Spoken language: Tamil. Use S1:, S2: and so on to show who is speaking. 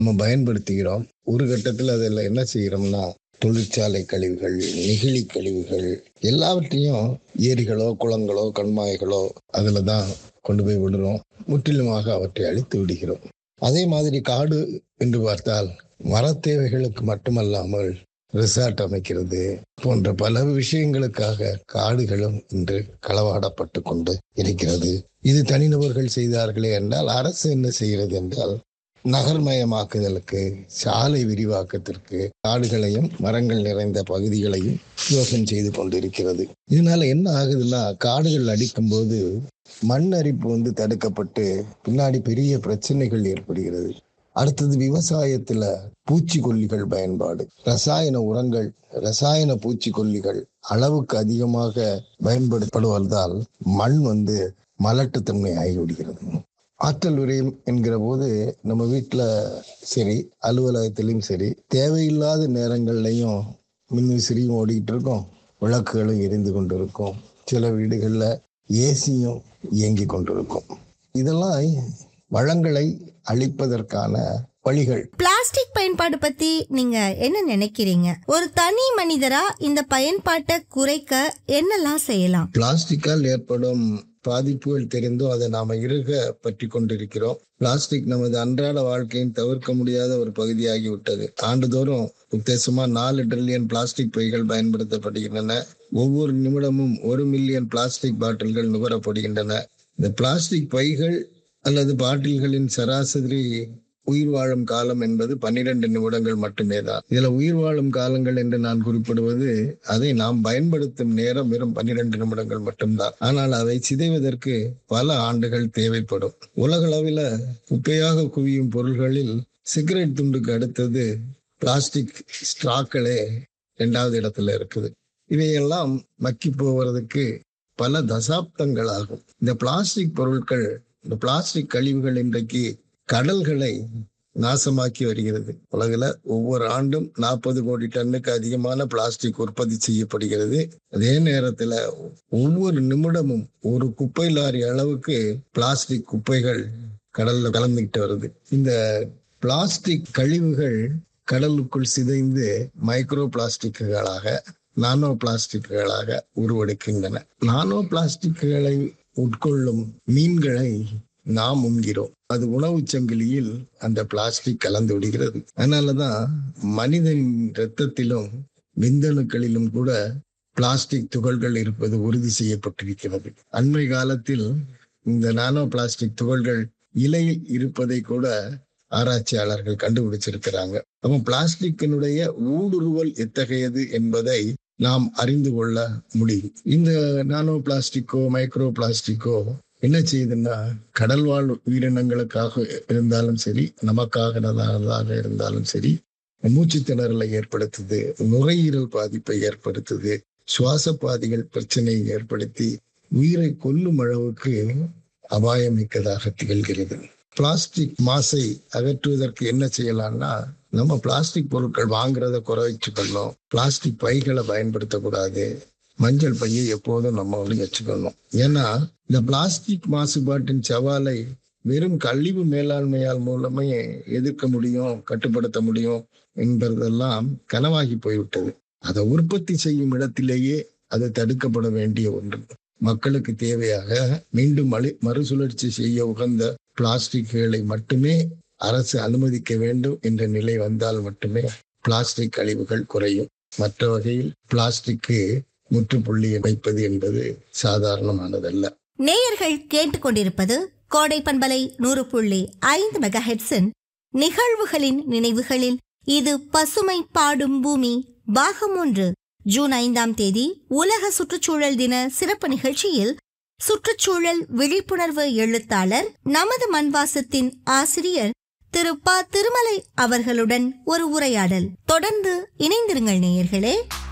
S1: நம்ம பயன்படுத்துகிறோம். ஒரு கட்டத்தில் அதில் என்ன செய்கிறோம்னா, தொழிற்சாலை கழிவுகள், நெகிழி கழிவுகள் எல்லாவற்றையும் ஏரிகளோ, குளங்களோ, கண்மாய்களோ அதில் தான் கொண்டு போய் விடுறோம். முற்றிலுமாக அவற்றை அழித்து விடுகிறோம். அதே மாதிரி காடு என்று பார்த்தால் மர தேவைகளுக்கு மட்டுமல்லாமல் ரிசார்ட் அமைக்கிறது போன்ற பல விஷயங்களுக்காக காடுகளும் இன்று களவாடப்பட்டு கொண்டு இருக்கிறது. இது தனிநபர்கள் செய்தார்களே என்றால், அரசு என்ன செய்கிறது என்றால், நகர்மயமாக்குதலுக்கு, சாலை விரிவாக்கத்திற்கு காடுகளையும் மரங்கள் நிறைந்த பகுதிகளையும் யோசனை செய்து கொண்டிருக்கிறது. இதனால என்ன ஆகுதுன்னா, காடுகள் அடிக்கும் போது மண் அரிப்பு தடுக்கப்பட்டு பின்னாடி பெரிய பிரச்சனைகள் ஏற்படுகிறது. அடுத்தது விவசாயத்துல பூச்சிக்கொல்லிகள் பயன்பாடு, ரசாயன உரங்கள், ரசாயன பூச்சிக்கொல்லிகள் அளவுக்கு அதிகமாக பயன்படுத்தப்படுவதால் மண் மலட்டுத்தன்மை ஆகிவிடுகிறது. ஆற்றல் விரயம் என்கிற போது நம்ம வீட்டில் சரி, அலுவலகத்திலையும் சரி, தேவையில்லாத நேரங்கள்லையும் மின்விசிறியும் ஓடிக்கிட்டு இருக்கோம், விளக்குகளும் எரிந்து கொண்டு இருக்கும், சில வீடுகளில் ஏசியும் இயங்கி கொண்டிருக்கும். இதெல்லாம் வளங்களை அழிப்பதற்கான வழிகள்.
S2: பிளாஸ்டிக் பயன்பாடு பத்தி நீங்க என்ன நினைக்கிறீங்க? ஒரு தனி மனிதரா இந்த பயன்பாட்டை குறைக்க என்னெல்லாம் செய்யலாம்?
S1: பிளாஸ்டிக்கால் ஏற்படும் பாதிப்புகள் தெரிந்தும் அதை நாம இறுக பற்றி கொண்டிருக்கிறோம். பிளாஸ்டிக் நமது அன்றாட வாழ்க்கையின் தவிர்க்க முடியாத ஒரு பகுதியாகிவிட்டது. ஆண்டுதோறும் உத்தேசமா 4 டிரில்லியன் பிளாஸ்டிக் பைகள் பயன்படுத்தப்படுகின்றன. ஒவ்வொரு நிமிடமும் 1 மில்லியன் பிளாஸ்டிக் பாட்டில்கள் நுகரப்படுகின்றன. இந்த பிளாஸ்டிக் பைகள் அல்லது பாட்டில்களின் சராசரி உயிர் வாழும் காலம் என்பது 12 நிமிடங்கள் மட்டுமே தான். இதுல உயிர் வாழும் காலங்கள் என்று நான் குறிப்பிடுவது, அதை நாம் பயன்படுத்தும் நேரம் வெறும் 12 நிமிடங்கள் மட்டும்தான். ஆனால் அதை சிதைவதற்கு பல ஆண்டுகள் தேவைப்படும். உலகளவில் குப்பையாக குவியும் பொருள்களில் சிகரெட் துண்டுக்கு அடுத்தது பிளாஸ்டிக் ஸ்ட்ராக்களே 2வது இடத்துல இருக்குது. இவையெல்லாம் மக்கி போவதற்கு பல தசாப்தங்கள் ஆகும். இந்த பிளாஸ்டிக் பொருட்கள், இந்த பிளாஸ்டிக் கழிவுகள் இன்றைக்கு கடல்களை நாசமாக்கி வருகிறது. உலகில் ஒவ்வொரு ஆண்டும் 40 கோடி டன்னுக்கு அதிகமான பிளாஸ்டிக் உற்பத்தி செய்யப்படுகிறது. அதே நேரத்தில் ஒவ்வொரு நிமிடமும் ஒரு குப்பை லாரி அளவுக்கு பிளாஸ்டிக் குப்பைகள் கடல்ல கலந்துகிட்டு வருது. இந்த பிளாஸ்டிக் கழிவுகள் கடலுக்குள் சிதைந்து மைக்ரோ பிளாஸ்டிக்குகளாக, நானோ பிளாஸ்டிக்குகளாக உருவெடுக்கின்றன. நானோ பிளாஸ்டிக்குகளை உட்கொள்ளும் மீன்களை நாம் உண்கிறோம். அது உணவு சங்கிலியில் அந்த பிளாஸ்டிக் கலந்து விடுகிறது. அதனாலதான் மனிதனின் இரத்தத்திலும் விந்தணுக்களிலும் கூட பிளாஸ்டிக் துகள்கள் இருப்பது உறுதி செய்யப்பட்டிருக்கிறது. அண்மை காலத்தில் இந்த நானோ பிளாஸ்டிக் துகள்கள் இலையில் இருப்பதை கூட ஆராய்ச்சியாளர்கள் கண்டுபிடிச்சிருக்கிறாங்க. அப்போ பிளாஸ்டிக்கினுடைய ஊடுருவல் எத்தகையது என்பதை நாம் அறிந்து கொள்ள முடியும். இந்த நானோ பிளாஸ்டிக்கோ மைக்ரோ பிளாஸ்டிக்கோ என்ன செய்யுதுன்னா, கடல் வாழ் உயிரினங்களுக்காக இருந்தாலும் சரி, நமக்காக இருந்தாலும் சரி, மூச்சு திணறலை ஏற்படுத்துது, நுரையீரல் பாதிப்பை ஏற்படுத்துது, சுவாச பாதைகள் பிரச்சனையை ஏற்படுத்தி உயிரை கொல்லும் அளவுக்கு அபாயம் மிக்கதாக திகழ்கிறது. பிளாஸ்டிக் மாசை அகற்றுவதற்கு என்ன செய்யலாம்னா, நம்ம பிளாஸ்டிக் பொருட்கள் வாங்குறத குறைச்சுக்கணும், பிளாஸ்டிக் பைகளை பயன்படுத்தக்கூடாது, மஞ்சள் பையை எப்போதும் நம்ம வச்சுக்கணும். ஏன்னா இந்த பிளாஸ்டிக் மாசுபாட்டின் சவாலை வெறும் கழிவு மேலாண்மையால் மூலமே எதிர்க்க முடியும், கட்டுப்படுத்த முடியும் என்பதெல்லாம் கனவாகி போய்விட்டது. அதை உற்பத்தி செய்யும் இடத்திலேயே அது தடுக்கப்பட வேண்டிய ஒன்று. மக்களுக்கு தேவையாக மீண்டும் மறுசுழற்சி செய்ய உகந்த பிளாஸ்டிக்குகளை மட்டுமே அரசு அனுமதிக்க வேண்டும் என்ற நிலை வந்தால் மட்டுமே பிளாஸ்டிக் கழிவுகள் குறையும். மற்ற வகையில் பிளாஸ்டிக்கு முற்றுப்புள்ளி வைப்பது என்பது சாதாரணமானதல்ல.
S2: நேயர்கள் கேட்டுக்கொண்டிருப்பது கோடை பண்பலை 100.5 மெகாஹெர்ட்ஸின் நிகழ்வுகளின் நினைவுகளில் இது பசுமை பாடும் பூமி பாகம் 1. ஜூன் 5ஆம் தேதி உலக சுற்றுச்சூழல் தின சிறப்பு நிகழ்ச்சியில் சுற்றுச்சூழல் விழிப்புணர்வு எழுத்தாளர், நமது மண்வாசத்தின் ஆசிரியர் திரு ப. திருமலை அவர்களுடன் ஒரு உரையாடல். தொடர்ந்து இணைந்திருங்கள் நேயர்களே.